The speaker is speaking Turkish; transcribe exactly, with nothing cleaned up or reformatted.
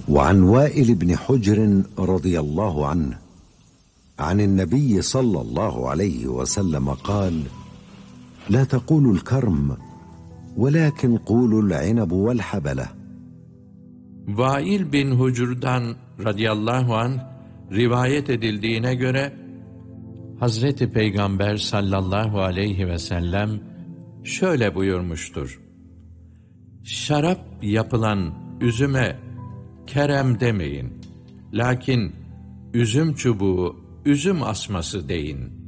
وعن وائل بن حجر رضي الله عنه عن النبي صلى الله عليه وسلم قال: لا تقولوا الكرم ولكن قولوا العنب والحبلة. Vail bin Hucur'dan radıyallahu anh rivayet edildiğine göre Hazreti Peygamber sallallahu aleyhi ve sellem şöyle buyurmuştur: şarap yapılan üzüme kerem demeyin, lakin üzüm çubuğu, üzüm asması deyin.